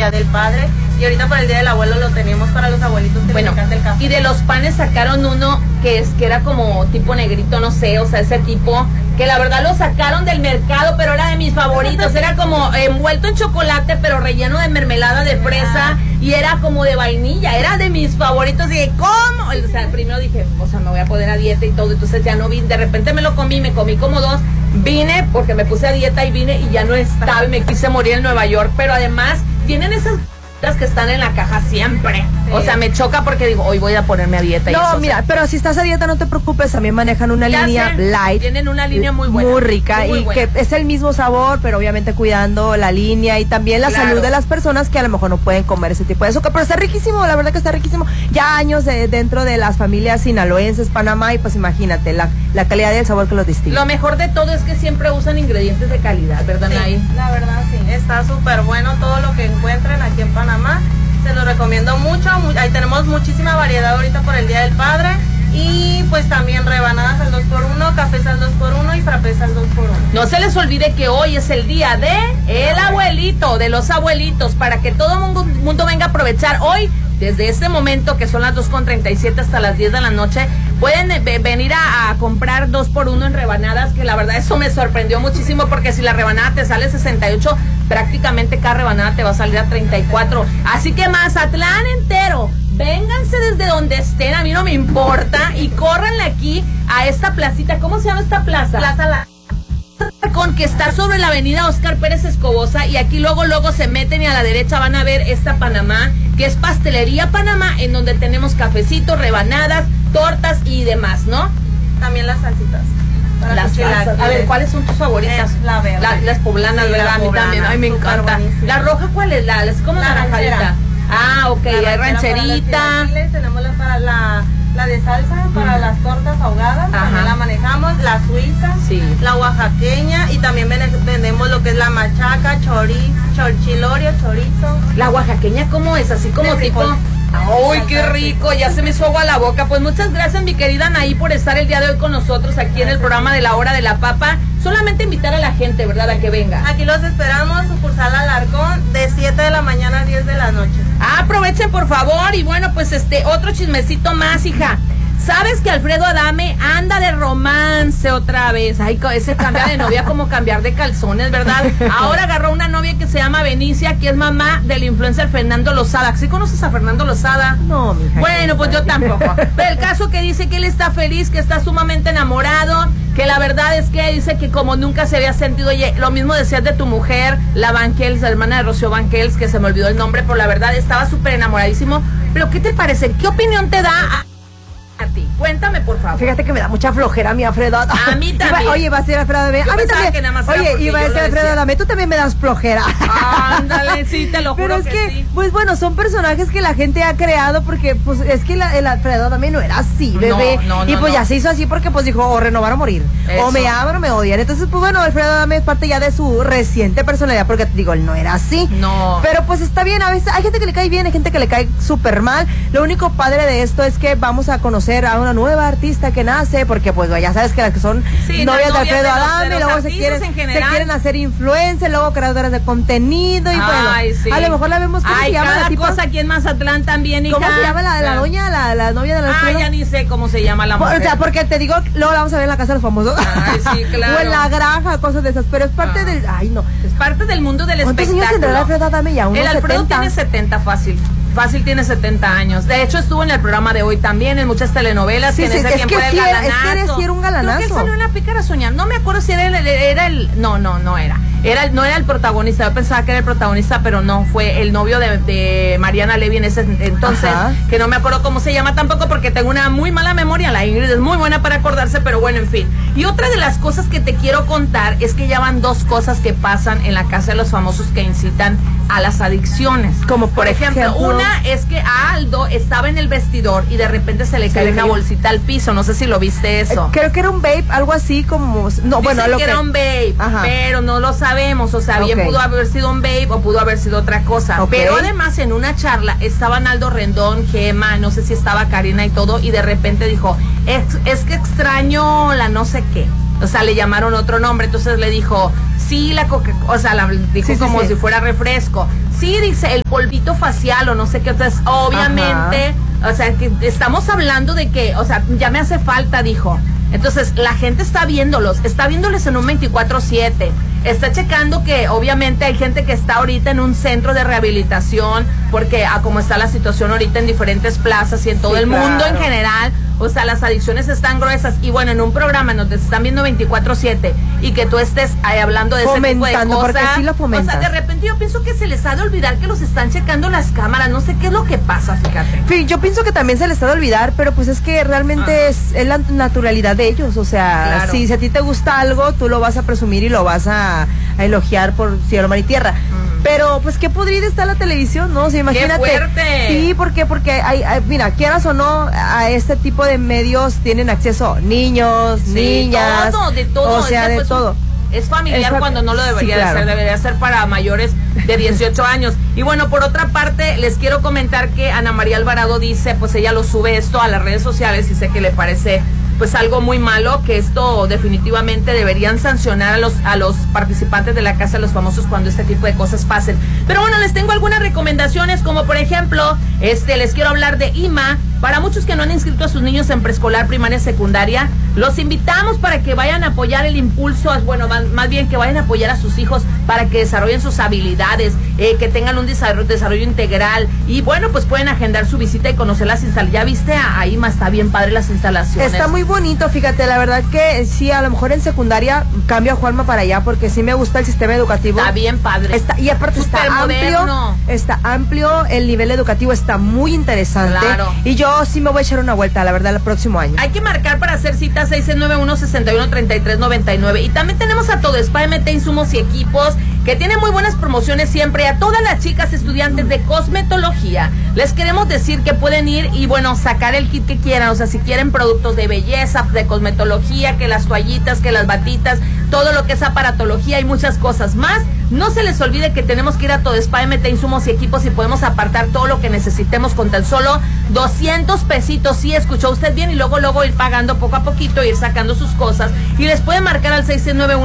Día del Padre. Y ahorita para el Día del Abuelo lo tenemos para los abuelitos que les encanta el café. Y de los panes sacaron uno que era como tipo negrito, no sé, o sea, ese tipo, que la verdad lo sacaron del mercado, pero era de mis favoritos. Era como envuelto en chocolate, pero relleno de mermelada de fresa, y era como de vainilla. Era de mis favoritos. Y dije, ¿cómo? O sea, primero dije, o sea, me voy a poner a dieta y todo, entonces ya no vine. De repente me comí como 2. Vine porque me puse a dieta y vine y ya no estaba y me quise morir en Nueva York. Pero además tienen esas que están en la caja siempre. Sí. O sea, me choca porque digo, hoy voy a ponerme a dieta. No, y eso, mira, o sea, pero si estás a dieta no te preocupes, también manejan una línea light. Tienen una línea muy buena. Muy rica muy buena. Que es el mismo sabor, pero obviamente cuidando la línea y también la salud de las personas que a lo mejor no pueden comer ese tipo de azúcar. Pero está riquísimo, la verdad que está riquísimo. Ya años dentro de las familias sinaloenses, Panamá, y pues imagínate la calidad y el sabor que los distingue. Lo mejor de todo es que siempre usan ingredientes de calidad, ¿verdad, Nay? Sí, la verdad sí, está súper bueno todo lo que encuentren aquí en Panamá. Se los recomiendo mucho, ahí tenemos muchísima variedad ahorita por el Día del Padre. Y pues también rebanadas al 2x1, cafés al 2x1 y frappés al 2x1. No se les olvide que hoy es el día de el abuelito, de los abuelitos, para que todo el mundo venga a aprovechar hoy. Desde este momento, que son las 2:37 hasta las 10 de la noche, pueden venir a comprar 2x1 en rebanadas, que la verdad eso me sorprendió muchísimo, porque si la rebanada te sale 68, prácticamente cada rebanada te va a salir a 34. Así que Mazatlán entero, vénganse desde donde estén, a mí no me importa, y córranle aquí a esta placita. ¿Cómo se llama esta plaza? Plaza La Con que está sobre la avenida Óscar Pérez Escobosa, y aquí luego se meten y a la derecha van a ver esta Panamá, que es Pastelería Panamá, en donde tenemos cafecitos, rebanadas, tortas y demás, ¿no? También las salsitas. Las salsas. A ver, ¿cuáles son tus favoritas? La verde. Las poblanas, ¿verdad? A mí también, ay, me encanta. Buenísima. ¿La roja cuál es? Es como la naranjadita. Ah, ok, hay rancherita. Tenemos para la de salsa, para las tortas ahogadas, también la manejamos, la suiza, la oaxaqueña, y también vendemos lo que es la machaca, chorchilorio, chorizo. La oaxaqueña, ¿cómo es? Así como tipo... ¡Ay, qué rico! Ya se me hizo agua a la boca. Pues muchas gracias, mi querida Anaí, por estar el día de hoy con nosotros aquí en el programa de La Hora de la Papa. Solamente invitar a la gente, ¿verdad?, a que venga. Aquí los esperamos, sucursal Alarcón, de 7 de la mañana a 10 de la noche. Aprovechen, por favor. Y bueno, pues otro chismecito más, hija. ¿Sabes que Alfredo Adame anda de romance otra vez? Ay, ese cambia de novia como cambiar de calzones, ¿verdad? Ahora agarró una novia que se llama Benicia, que es mamá del influencer Fernando Lozada. ¿Sí conoces a Fernando Lozada? No, mija. Bueno, pues yo tampoco. Pero el caso que dice que él está feliz, que está sumamente enamorado, que la verdad es que dice que como nunca se había sentido. Oye, lo mismo decías de tu mujer, la Banquels, la hermana de Rocío Banquels, que se me olvidó el nombre, pero la verdad estaba súper enamoradísimo. Pero ¿qué te parece? ¿Qué opinión te da a ti? Cuéntame, por favor. Fíjate que me da mucha flojera mi Alfredo. A mí también. Oye, va a ser Alfredo Adame. A mí también. Que nada más oye, iba a ser Alfredo Adame. Tú también me das flojera. Ándale, sí, te lo juro. Pero es que sí. Pues bueno, son personajes que la gente ha creado, porque pues es que el Alfredo Adame no era así, bebé. No, y pues ya se hizo así porque pues dijo, o renovar o morir. Eso. O me aman o me odian. Entonces, pues bueno, Alfredo Adame es parte ya de su reciente personalidad, porque te digo, él no era así. No. Pero pues está bien, a veces hay gente que le cae bien, hay gente que le cae súper mal. Lo único padre de esto es que vamos a conocer a una nueva artista que nace, porque pues ya sabes que las que son novias de Alfredo Adame, luego se quieren hacer influencers, luego creadoras de contenido, y bueno, a lo mejor la vemos. ¿Cómo se llama cada la tipa? cosa aquí en Mazatlán también, hija. ¿Cómo se llama la doña, la novia de Alfredo? Ya ni sé cómo se llama la mujer. O sea, porque te digo, luego la vamos a ver en la casa de los famosos. Ay, sí, claro. O en la granja, cosas de esas, pero es parte del... Ay, no. Es parte del mundo del ¿Cuántos espectáculo. años tendrá Alfredo Adame ya? El Alfredo 70. tiene 70 fácil. Fácil tiene 70 años. De hecho, estuvo en el programa de hoy también, en muchas telenovelas. Sí, que en ese tiempo era el galanazo. Es que eres sí era un galanazo. Creo que él salió en La Pícara Soñando. No me acuerdo si era el... No era. No era el protagonista. Yo pensaba que era el protagonista, pero no. Fue el novio de Mariana Levy en ese entonces. Ajá. Que no me acuerdo cómo se llama tampoco, porque tengo una muy mala memoria. La Ingrid es muy buena para acordarse, pero bueno, en fin. Y otra de las cosas que te quiero contar es que ya van dos cosas que pasan en la casa de los famosos que incitan a las adicciones. Como por ejemplo, una es que a Aldo estaba en el vestidor y de repente se le cae una bolsita al piso. No sé si lo viste eso. Creo que era un vape, algo así como... No, bueno, lo que era un vape, pero no lo sabemos. O sea, bien pudo haber sido un vape o pudo haber sido otra cosa. Pero además en una charla estaban Aldo Rendón, Gema, no sé si estaba Karina y todo, y de repente dijo, es que extraño la no sé qué. o sea, le llamaron otro nombre, entonces le dijo, sí, la coca, o sea, la dijo como si fuera refresco. Sí, dice, el polvito facial o no sé qué, entonces, obviamente, o sea, que estamos hablando de que, o sea, ya me hace falta, dijo. Entonces, la gente está viéndoles en un 24/7. Está checando que obviamente hay gente que está ahorita en un centro de rehabilitación, porque como está la situación ahorita en diferentes plazas y en todo el mundo en general, o sea, las adicciones están gruesas. Y bueno, en un programa en donde se están viendo 24/7 y que tú estés ahí hablando de ese tipo de cosas, sí lo fomentas. o sea, de repente yo pienso que se les ha de olvidar que los están checando las cámaras, no sé qué es lo que pasa, fíjate. Sí, yo pienso que también se les ha de olvidar, pero pues es que realmente es la naturalidad de ellos, o sea, si a ti te gusta algo, tú lo vas a presumir y lo vas a elogiar por cielo, mar y tierra. Pero pues qué podrida está la televisión, ¿no? O sea, imagínate. ¡Qué fuerte! Sí, porque hay, mira, quieras o no, a este tipo de medios tienen acceso niños, niñas. De todo. O sea, de todo. Es familiar cuando no lo debería de ser, debería ser para mayores de 18 años. Y bueno, por otra parte, les quiero comentar que Ana María Alvarado dice, pues ella lo sube esto a las redes sociales y sé que le parece pues algo muy malo, que esto definitivamente deberían sancionar a los participantes de la Casa de los Famosos cuando este tipo de cosas pasen. Pero bueno, les tengo algunas recomendaciones, como por ejemplo, les quiero hablar de IMA. Para muchos que no han inscrito a sus niños en preescolar, primaria, secundaria, los invitamos para que vayan a apoyar el impulso, bueno, más bien que vayan a apoyar a sus hijos para que desarrollen sus habilidades, que tengan un desarrollo integral, y bueno, pues pueden agendar su visita y conocer las instalaciones. Ya viste a IMA, está bien padre las instalaciones. Está muy bonito, fíjate, la verdad que sí, a lo mejor en secundaria cambio a Juanma para allá, porque sí me gusta el sistema educativo. Está bien padre. Y aparte está amplio, el nivel educativo está muy interesante. Claro. Y yo sí me voy a echar una vuelta, la verdad, el próximo año. Hay que marcar para hacer cita 691-613399. Y también tenemos a Todo Spa MT Insumos y Equipos, que tiene muy buenas promociones siempre. A todas las chicas estudiantes de cosmetología les queremos decir que pueden ir y bueno, sacar el kit que quieran. O sea, si quieren productos de belleza, de cosmetología, que las toallitas, que las batitas, todo lo que es aparatología y muchas cosas más. No se les olvide que tenemos que ir a Todo Spa MT Insumos y Equipos y podemos apartar todo lo que necesitemos con tan solo 200 pesitos. Sí, escuchó usted bien, y luego ir pagando poco a poquito, ir sacando sus cosas, y les pueden marcar al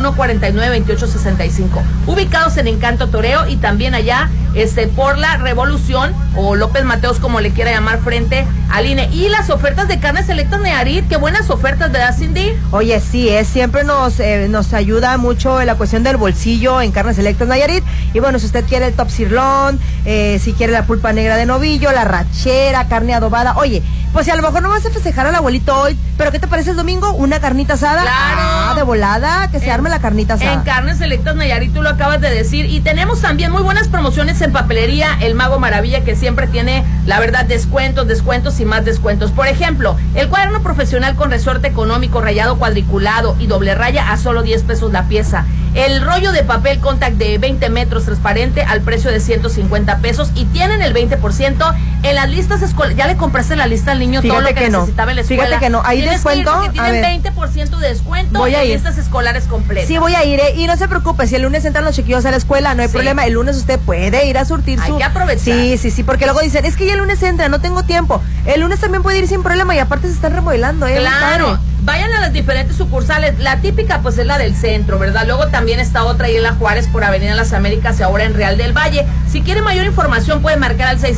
691-492865. Ubicados en Encanto Toreo y también allá por la Revolución o López Mateos, como le quiera llamar, frente al INE. Y las ofertas de Carnes Selectas Nayarit, qué buenas ofertas, ¿verdad, Cindy? Oye, sí, siempre nos ayuda mucho en la cuestión del bolsillo en Carnes Selectas Nayarit. Y bueno, si usted quiere el top sirloin, si quiere la pulpa negra de novillo, la rachera, carne adobada, oye, pues si a lo mejor no vas a festejar al abuelito hoy, pero ¿qué te parece el domingo? ¿Una carnita asada? Claro. De volada, que se arme la carnita asada. En Carnes Selectas Nayarit, tú lo acabas de decir. Y tenemos también muy buenas promociones en papelería El Mago Maravilla, que siempre tiene, la verdad, descuentos y más descuentos. Por ejemplo, el cuaderno profesional con resorte económico, rayado cuadriculado y doble raya a solo 10 pesos la pieza. El rollo de papel Contact de 20 metros transparente al precio de 150 pesos. Y tienen el 20% en las listas escolares. ¿Ya le compraste la lista al niño? Fíjate todo lo que necesitaba en la escuela. Fíjate que no. ¿Hay descuento? Que tienen 20% de descuento en listas escolares completas. Sí, voy a ir. Y no se preocupe, si el lunes entran los chiquillos a la escuela, no hay problema. El lunes usted puede ir a surtir Hay que aprovechar. Sí, porque luego dicen, es que ya el lunes entra, no tengo tiempo. El lunes también puede ir sin problema, y aparte se están remodelando, Claro. Vayan a las diferentes sucursales. La típica pues es la del centro, ¿verdad? Luego también está otra ahí en La Juárez por Avenida Las Américas y ahora en Real del Valle. Si quieren mayor información pueden marcar al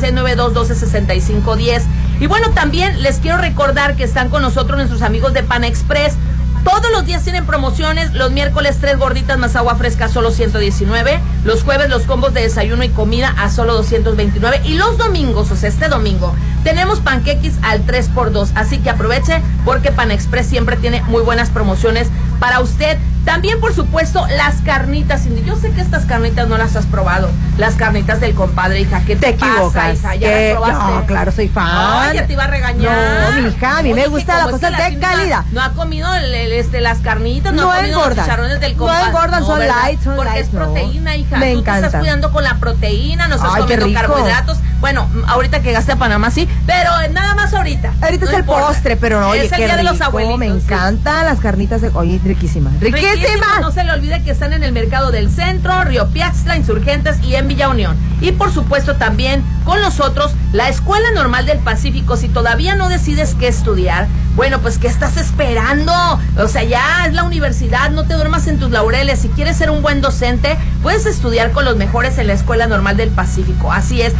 6692126510. Y bueno, también les quiero recordar que están con nosotros nuestros amigos de Pan Express. Todos los días tienen promociones. Los miércoles 3 gorditas más agua fresca a solo 119. Los jueves los combos de desayuno y comida a solo 229. Y los domingos, o sea, este domingo, tenemos panqueques al 3x2. Así que aproveche porque Pan Express siempre tiene muy buenas promociones para usted. También, por supuesto, las carnitas, Cindy. Yo sé que estas carnitas no las has probado. Las carnitas del compadre, hija. ¿Qué te equivocas? Pasa, hija? ¿Ya las probaste? No, claro, soy fan. Ay, ya te iba a regañar. No, mija, a mí me gusta la cosa de calidad. No ha comido las carnitas, no ha comido engordan, los chicharrones del compadre. No engordan, son light, porque es proteína, hija. Me Tú encanta. te estás cuidando con la proteína, no estás comiendo carbohidratos. Bueno, ahorita que gaste a Panamá sí, pero nada más ahorita. Ahorita no es importa. El postre, pero no, oye, es el qué día rico, de los abuelitos. Me encantan las carnitas de... Oye, riquísimas. No se le olvide que están en el mercado del centro, Río Piaxtla, Insurgentes y en Villa Unión. Y por supuesto también con nosotros, la Escuela Normal del Pacífico. Si todavía no decides qué estudiar, bueno, pues ¿qué estás esperando? O sea, ya es la universidad, no te duermas en tus laureles. Si quieres ser un buen docente, puedes estudiar con los mejores en la Escuela Normal del Pacífico. Así es.